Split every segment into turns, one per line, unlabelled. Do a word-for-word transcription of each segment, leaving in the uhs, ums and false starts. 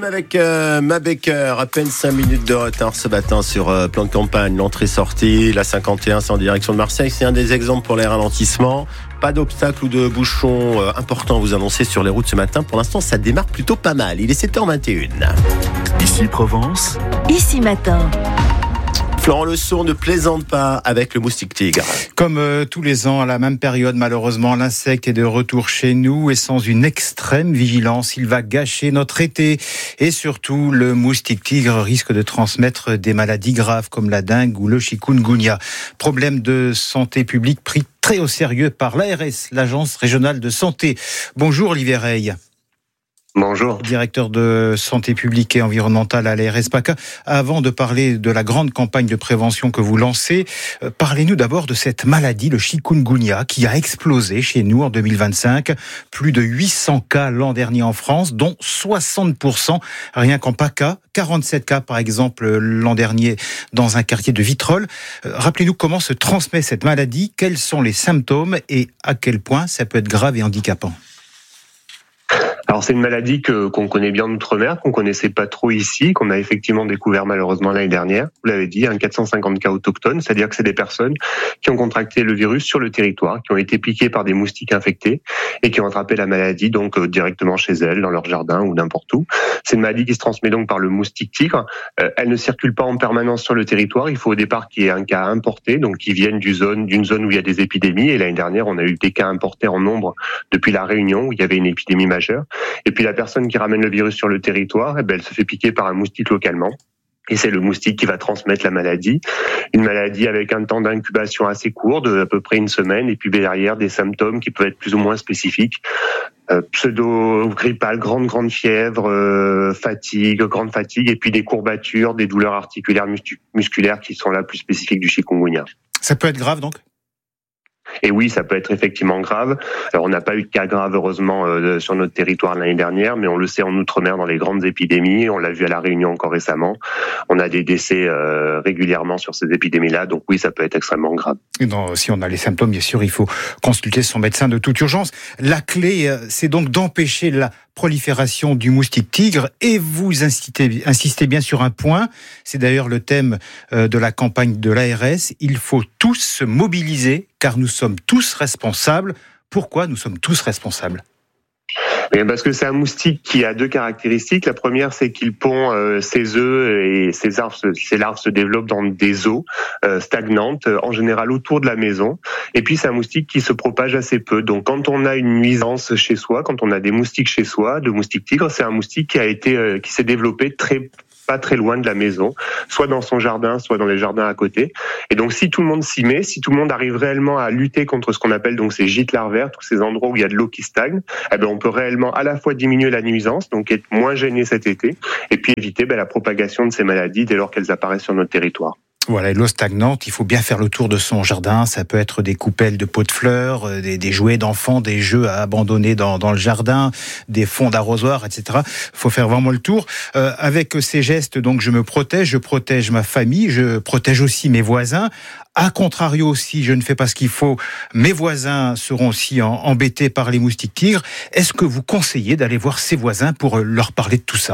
avec euh, Ma Baker, à peine cinq minutes de retard ce matin sur euh, plan de campagne, l'entrée-sortie, la cinquante et un, c'est en direction de Marseille. C'est un des exemples pour les ralentissements. Pas d'obstacles ou de bouchons euh, importants à vous annoncer sur les routes ce matin. Pour l'instant, ça démarre plutôt pas mal. Il est sept heures vingt et une.
Ici Provence.
Ici Matin.
Florent Leçon ne plaisante pas avec le moustique tigre.
Comme euh, tous les ans, à la même période, malheureusement, l'insecte est de retour chez nous et sans une extrême vigilance, il va gâcher notre été. Et surtout, le moustique tigre risque de transmettre des maladies graves comme la dengue ou le chikungunya. Problème de santé publique pris très au sérieux par l'A R S, l'Agence régionale de santé. Bonjour Olivier Rey.
Bonjour.
Directeur de santé publique et environnementale à l'A R S PACA. Avant de parler de la grande campagne de prévention que vous lancez, euh, parlez-nous d'abord de cette maladie, le chikungunya, qui a explosé chez nous en deux mille vingt-cinq. Plus de huit cents cas l'an dernier en France, dont soixante pour cent rien qu'en PACA. quarante-sept cas, par exemple, l'an dernier dans un quartier de Vitrolles. Euh, rappelez-nous comment se transmet cette maladie, quels sont les symptômes et à quel point ça peut être grave et handicapant.
Alors c'est une maladie que qu'on connaît bien en Outre-mer, qu'on connaissait pas trop ici, qu'on a effectivement découvert malheureusement l'année dernière. Vous l'avez dit, hein, quatre cent cinquante cas autochtones, c'est-à-dire que c'est des personnes qui ont contracté le virus sur le territoire, qui ont été piquées par des moustiques infectés et qui ont attrapé la maladie donc euh, directement chez elles, dans leur jardin ou n'importe où. C'est une maladie qui se transmet donc par le moustique tigre. Euh, elle ne circule pas en permanence sur le territoire. Il faut au départ qu'il y ait un cas importé, donc qui vienne d'une zone, d'une zone où il y a des épidémies. Et l'année dernière, on a eu des cas importés en nombre depuis la Réunion où il y avait une épidémie majeure. Et puis la personne qui ramène le virus sur le territoire, eh ben, elle se fait piquer par un moustique localement. Et c'est le moustique qui va transmettre la maladie. Une maladie avec un temps d'incubation assez court, de à peu près une semaine, et puis derrière des symptômes qui peuvent être plus ou moins spécifiques. Euh, pseudo-grippale, grande, grande fièvre, euh, fatigue, grande fatigue, et puis des courbatures, des douleurs articulaires, muscu- musculaires qui sont là plus spécifiques du chikungunya.
Ça peut être grave donc ?
Et oui, ça peut être effectivement grave. Alors, on n'a pas eu de cas graves, heureusement, euh, sur notre territoire l'année dernière, mais on le sait en Outre-mer dans les grandes épidémies. On l'a vu à La Réunion encore récemment. On a des décès euh, régulièrement sur ces épidémies-là. Donc oui, ça peut être extrêmement grave.
Et non, si on a les symptômes, bien sûr, il faut consulter son médecin de toute urgence. La clé, c'est donc d'empêcher la prolifération du moustique tigre. Et vous insistez, insistez bien sur un point. C'est d'ailleurs le thème de la campagne de l'A R S. Il faut tous se mobiliser, car nous sommes tous responsables. Pourquoi nous sommes tous responsables ?
Parce que c'est un moustique qui a deux caractéristiques. La première, c'est qu'il pond euh, ses œufs et ses larves, ses larves se développent dans des eaux euh, stagnantes, en général autour de la maison. Et puis, c'est un moustique qui se propage assez peu. Donc, quand on a une nuisance chez soi, quand on a des moustiques chez soi, de moustiques tigres, c'est un moustique qui a été, euh, qui s'est développé très pas très loin de la maison, soit dans son jardin, soit dans les jardins à côté. Et donc, si tout le monde s'y met, si tout le monde arrive réellement à lutter contre ce qu'on appelle donc ces gîtes larvaires, tous ces endroits où il y a de l'eau qui stagne, eh ben, on peut réellement à la fois diminuer la nuisance, donc être moins gêné cet été, et puis éviter ben, la propagation de ces maladies dès lors qu'elles apparaissent sur notre territoire.
Voilà, l'eau stagnante, il faut bien faire le tour de son jardin. Ça peut être des coupelles de pots de fleurs, des, des jouets d'enfants, des jeux à abandonner dans, dans le jardin, des fonds d'arrosoir, et cetera. Il faut faire vraiment le tour. Euh, avec ces gestes, donc, je me protège, je protège ma famille, je protège aussi mes voisins. A contrario, si je ne fais pas ce qu'il faut, mes voisins seront aussi en, embêtés par les moustiques tigres. Est-ce que vous conseillez d'aller voir ses voisins pour leur parler de tout ça ?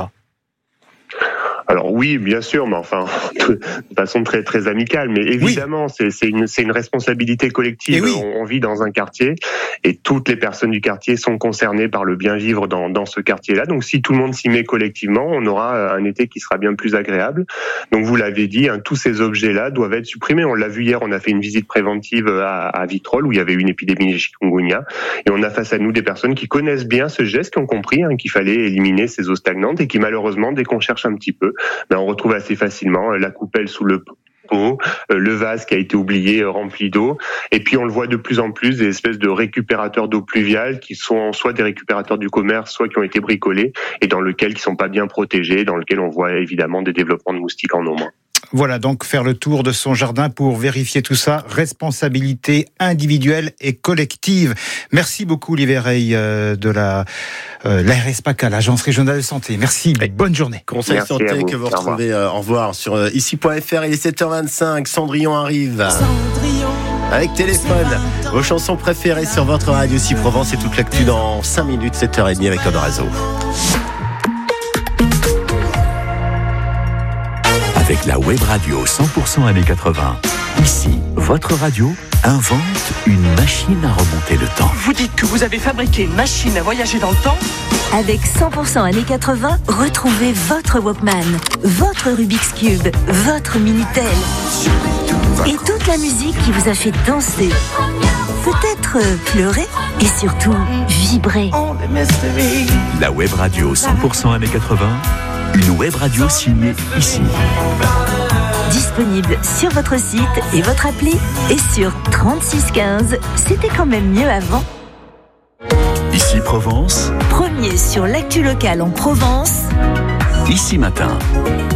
Alors oui, bien sûr, mais enfin de façon très très amicale. Mais évidemment, oui. c'est, c'est une c'est une responsabilité collective. Oui. On, on vit dans un quartier et toutes les personnes du quartier sont concernées par le bien vivre dans dans ce quartier-là. Donc si tout le monde s'y met collectivement, on aura un été qui sera bien plus agréable. Donc vous l'avez dit, hein, tous ces objets-là doivent être supprimés. On l'a vu hier, on a fait une visite préventive à, à Vitrolles où il y avait une épidémie de chikungunya et on a face à nous des personnes qui connaissent bien ce geste, qui ont compris hein, qu'il fallait éliminer ces eaux stagnantes et qui malheureusement, dès qu'on cherche un petit peu, ben on retrouve assez facilement la coupelle sous le pot, le vase qui a été oublié rempli d'eau, et puis on le voit de plus en plus des espèces de récupérateurs d'eau pluviale qui sont soit des récupérateurs du commerce, soit qui ont été bricolés et dans lesquels qui sont pas bien protégés, dans lesquels on voit évidemment des développements de moustiques en nombre.
Voilà, donc faire le tour de son jardin pour vérifier tout ça. Responsabilité individuelle et collective. Merci beaucoup, Olivier Rey, euh, de la euh, l'A R S PACA, l'Agence régionale de santé. Merci, et bonne journée.
Conseil
Merci
santé
vous.
que vous retrouvez euh, au revoir sur euh, ici point f r. Il est sept heures vingt-cinq. Cendrillon arrive. Cendrillon. Avec téléphone. Vos chansons préférées sur votre radio ici Provence et toute l'actu dans cinq minutes, sept heures trente avec Code Réseau.
La web radio cent pour cent années quatre-vingts. Ici, votre radio invente une machine à remonter le temps.
Vous dites que vous avez fabriqué une machine à voyager dans le temps ?
Avec cent pour cent années quatre-vingts, retrouvez votre Walkman, votre Rubik's Cube, votre Minitel et toute la musique qui vous a fait danser, peut-être pleurer et surtout vibrer.
La web radio cent pour cent années quatre-vingts, une web radio signée ici.
Disponible sur votre site et votre appli et sur trente-six quinze. C'était quand même mieux avant.
Ici Provence.
Premier sur l'actu locale en Provence.
Ici Matin.